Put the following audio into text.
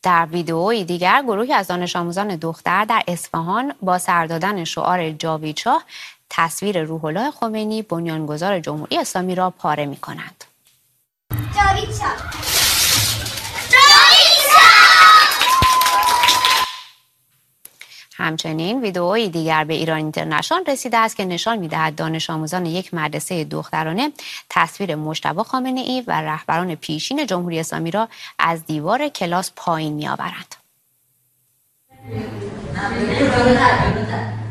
در ویدئویی دیگر گروهی از دانش آموزان دختر در اصفهان با سر دادن شعار جاوید شاه تصویر روح الله خمینی بنیانگذار جمهوری اسلامی را پاره می‌کنند. جاوید شاه. همچنین ویدئویی دیگر به ایران اینترنشنال رسیده است که نشان می‌دهد دانش آموزان یک مدرسه دخترانه تصویر مجتبی خامنه‌ای و رهبران پیشین جمهوری اسلامی را از دیوار کلاس پایین می‌آورند.